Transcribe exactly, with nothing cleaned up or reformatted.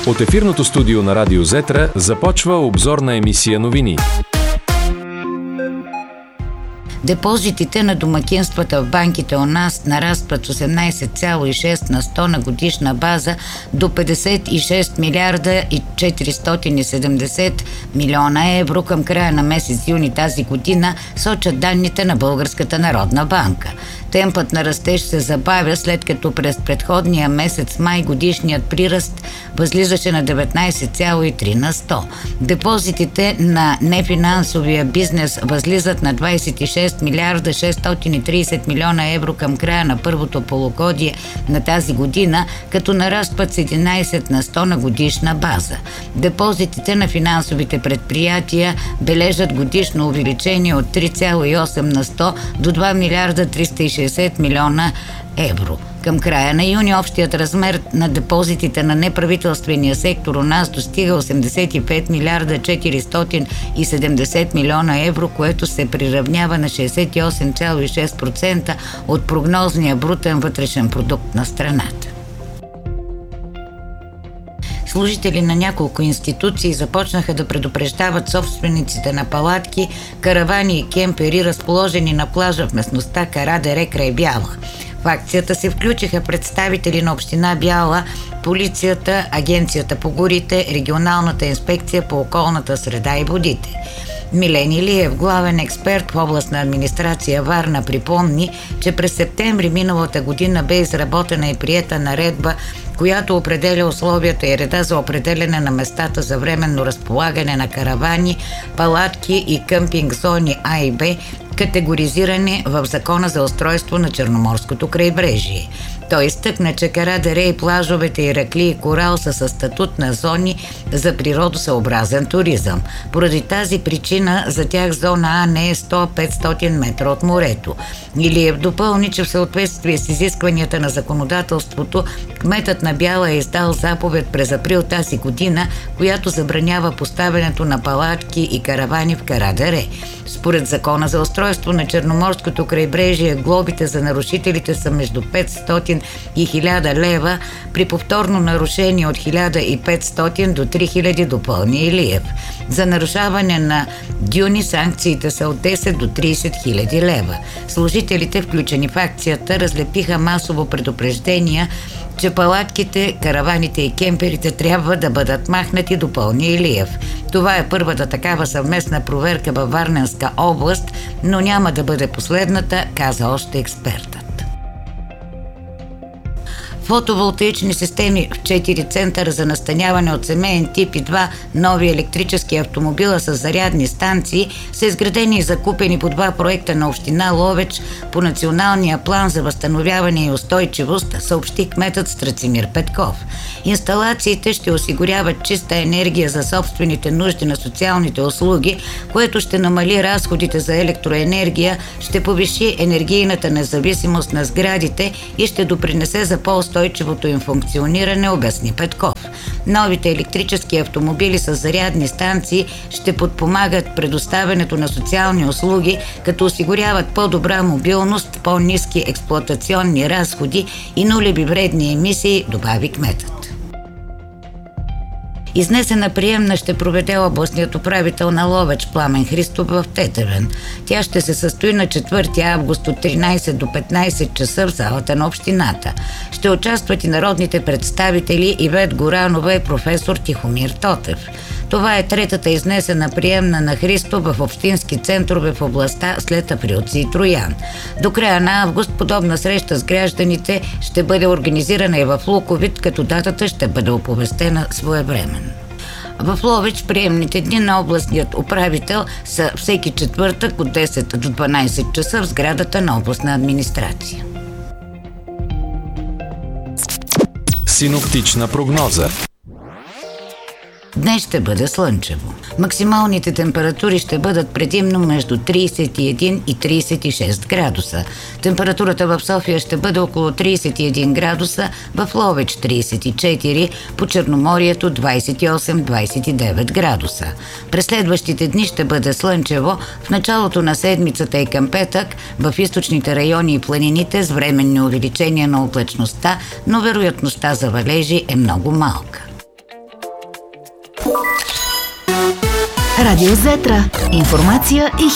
От ефирното студио на Радио Зетра започва обзорна емисия новини. Депозитите на домакинствата в банките у нас нарастват с осемнайсет цяло и шест на сто на годишна база до петдесет и шест милиарда и четиристотин и седемдесет милиона евро към края на месец юни тази година, сочат данните на Българската народна банка. Темпът на растеж се забавя, след като през предходния месец май годишният приръст възлизаше на деветнайсет цяло и три на сто. Депозитите на нефинансовия бизнес възлизат на двайсет и шест милиарда шестстотин и трийсет милиона евро към края на първото полугодие на тази година, като нарастват с единайсет на сто на годишна база. Депозитите на финансовите предприятия бележат годишно увеличение от три цяло и осем на сто до два милиарда триста и шейсет милиона евро. Към края на юни общият размер на депозитите на неправителствения сектор у нас достига осемдесет и пет милиарда четиристотин и седемдесет милиона евро, което се приравнява на шейсет и осем цяло и шест процента от прогнозния брутен вътрешен продукт на страната. Служители на няколко институции започнаха да предупреждават собствениците на палатки, каравани и кемпери, разположени на плажа в местността Кара дере край Бяла. В акцията се включиха представители на община Бяла, полицията, Агенцията по горите, Регионалната инспекция по околната среда и водите. Милен Илиев, главен експерт в областна администрация Варна, припомни, че през септември миналата година бе изработена и приета наредба, която определя условията и реда за определяне на местата за временно разполагане на каравани, палатки и къмпинг зони А и Б, категоризирани в Закона за устройство на Черноморското крайбрежие. Той изтъкна, че Кара дере и плажовете Иракли и Корал са със статут на зони за природосъобразен туризъм. Поради тази причина за тях зона А не е сто-петстотин метра от морето. Илиев допълни, че в съответствие с изискванията на законодателството, кметът на Бяла е издал заповед през април тази година, която забранява поставянето на палатки и каравани в Кара дере. Според Закона за устройство на Черноморското крайбрежие, глобите за нарушителите са между петстотин и хиляда лева, при повторно нарушение от хиляда и петстотин до три хиляди, допълни Илиев. За нарушаване на дюни санкциите са от десет до трийсет хиляди лева. Служителите, включени в акцията, разлепиха масово предупреждения, че палатките, караваните и кемперите трябва да бъдат махнати, допълни Илиев. Това е първата такава съвместна проверка във Варненска област, но няма да бъде последната, каза още експертът. Фотоволтаични системи в четири центъра за настаняване от семейен тип и два нови електрически автомобила с зарядни станции са изградени и закупени по два проекта на община Ловеч по Националния план за възстановяване и устойчивост, съобщи кметът Страцимир Петков. Инсталациите ще осигуряват чиста енергия за собствените нужди на социалните услуги, което ще намали разходите за електроенергия, ще повиши енергийната независимост на сградите и ще допринесе за по-устойчивото им функциониране, обясни Петков. Новите електрически автомобили с зарядни станции ще подпомагат предоставянето на социални услуги, като осигуряват по-добра мобилност, по-ниски експлоатационни разходи и нулеви вредни емисии, добави кметът. Изнесена приемна ще проведе областният управител на Ловеч Пламен Христов в Тетевен. Тя ще се състои на четвърти август от тринайсет до петнайсет часа в залата на общината. Ще участват и народните представители Ивет Горанова и професор Тихомир Тотев. Това е третата изнесена приемна на Христов в общински центрове в областта след Априлци и Троян. До края на август подобна среща с гражданите ще бъде организирана и в Луковит, като датата ще бъде оповестена своевременно. В Ловеч приемните дни на областният управител са всеки четвъртък от десет до дванайсет часа в сградата на областна администрация. Синоптична прогноза. Днес ще бъде слънчево. Максималните температури ще бъдат предимно между трийсет и един и трийсет и шест градуса. Температурата в София ще бъде около трийсет и един градуса, в Ловеч трийсет и четири, по Черноморието двайсет и осем до двайсет и девет градуса. През следващите дни ще бъде слънчево, в началото на седмицата и към петък в източните райони и планините с временни увеличения на облачността, но вероятността за валежи е много малка. Радио Зетра. Информация и